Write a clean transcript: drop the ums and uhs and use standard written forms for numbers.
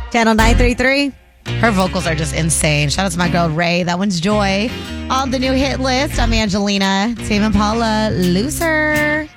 Channel 933. Her vocals are just insane. Shout out to my girl Ray. That one's Joy. On the new hit list, I'm Angelina. Tame Impala, Loser.